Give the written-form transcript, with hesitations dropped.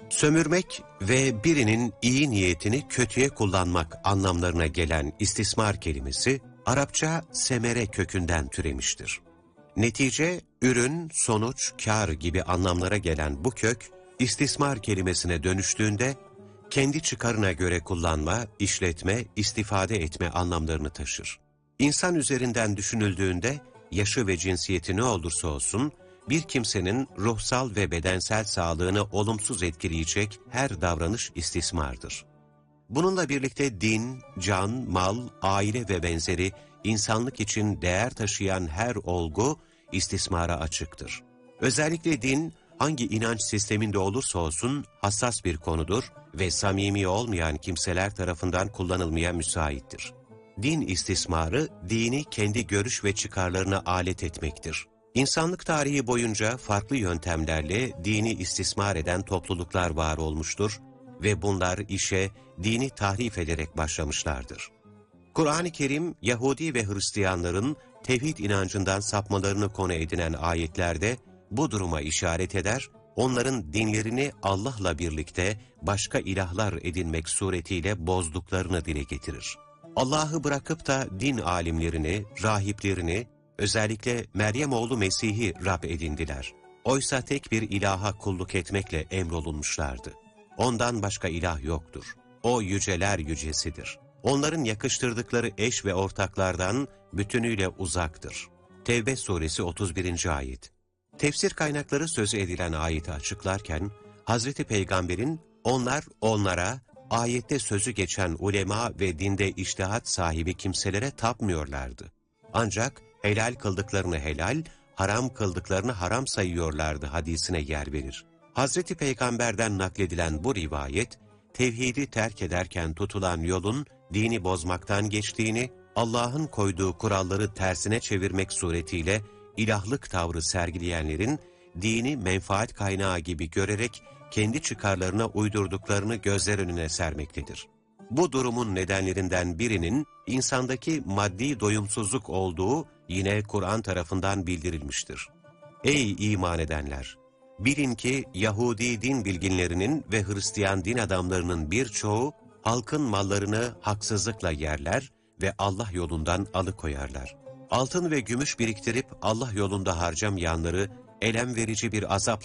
Sömürmek ve birinin iyi niyetini kötüye kullanmak anlamlarına gelen istismar kelimesi, Arapça semere kökünden türemiştir. Netice, ürün, sonuç, kar gibi anlamlara gelen bu kök, istismar kelimesine dönüştüğünde, kendi çıkarına göre kullanma, işletme, istifade etme anlamlarını taşır. İnsan üzerinden düşünüldüğünde, yaşı ve cinsiyeti ne olursa olsun, bir kimsenin ruhsal ve bedensel sağlığını olumsuz etkileyecek her davranış istismardır. Bununla birlikte din, can, mal, aile ve benzeri insanlık için değer taşıyan her olgu istismara açıktır. Özellikle din, hangi inanç sisteminde olursa olsun hassas bir konudur ve samimi olmayan kimseler tarafından kullanılmaya müsaittir. Din istismarı, dini kendi görüş ve çıkarlarına alet etmektir. İnsanlık tarihi boyunca farklı yöntemlerle dini istismar eden topluluklar var olmuştur ve bunlar işe dini tahrif ederek başlamışlardır. Kur'an-ı Kerim, Yahudi ve Hristiyanların tevhid inancından sapmalarını konu edinen ayetlerde bu duruma işaret eder, onların dinlerini Allah'la birlikte başka ilahlar edinmek suretiyle bozduklarını dile getirir. Allah'ı bırakıp da din alimlerini, rahiplerini, özellikle Meryem oğlu Mesih'i Rab edindiler. Oysa tek bir ilaha kulluk etmekle emrolunmuşlardı. Ondan başka ilah yoktur. O yüceler yücesidir. Onların yakıştırdıkları eş ve ortaklardan bütünüyle uzaktır. Tevbe suresi 31. ayet. Tefsir kaynakları sözü edilen ayeti açıklarken, Hazreti Peygamber'in onlara, ayette sözü geçen ulema ve dinde içtihat sahibi kimselere tapmıyorlardı. Ancak helal kıldıklarını helal, haram kıldıklarını haram sayıyorlardı hadisine yer verir. Hazreti Peygamber'den nakledilen bu rivayet, tevhidi terk ederken tutulan yolun dini bozmaktan geçtiğini, Allah'ın koyduğu kuralları tersine çevirmek suretiyle ilahlık tavrı sergileyenlerin dini menfaat kaynağı gibi görerek kendi çıkarlarına uydurduklarını gözler önüne sermektedir. Bu durumun nedenlerinden birinin insandaki maddi doyumsuzluk olduğu yine Kur'an tarafından bildirilmiştir. Ey iman edenler! Bilin ki Yahudi din bilginlerinin ve Hristiyan din adamlarının birçoğu halkın mallarını haksızlıkla yerler ve Allah yolundan alıkoyarlar. Altın ve gümüş biriktirip Allah yolunda harcamayanları elem verici bir azap